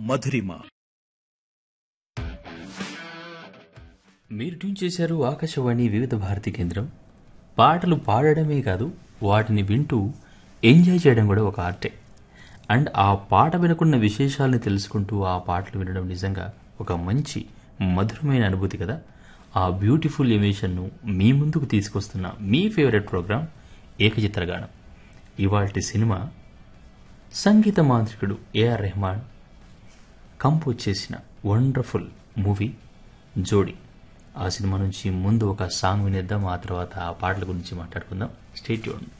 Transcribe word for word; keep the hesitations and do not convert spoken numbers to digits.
మధురిమ. మీరు ట్యూన్ చేశారు ఆకాశవాణి వివిధ భారతి కేంద్రం. పాటలు పాడడమే కాదు, వాటిని వింటూ ఎంజాయ్ చేయడం కూడా ఒక ఆర్టే. అండ్ ఆ పాట వెనుకున్న విశేషాలను తెలుసుకుంటూ ఆ పాటలు వినడం నిజంగా ఒక మంచి మధురమైన అనుభూతి కదా. ఆ బ్యూటిఫుల్ ఎమోషన్ను మీ ముందుకు తీసుకొస్తున్న మీ ఫేవరెట్ ప్రోగ్రాం ఏకచిత్రగానం. ఇవాల్టి సినిమా సంగీత మాంత్రికుడు ఏఆర్ రెహమాన్ కంపోజ్ చేసిన వండర్ఫుల్ మూవీ జోడీ. ఆ సినిమా నుంచి ముందు ఒక సాంగ్ వినేద్దాం, ఆ తర్వాత ఆ పాటల గురించి మాట్లాడుకుందాం. Stay tuned.